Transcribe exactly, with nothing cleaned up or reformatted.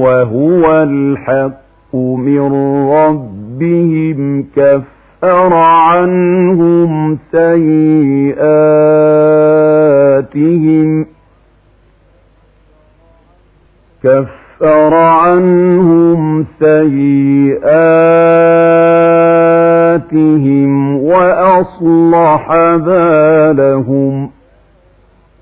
وهو الحق من ربهم كفر عنهم سيئاتهم كفر عنهم سيئاتهم وأصلح بالهم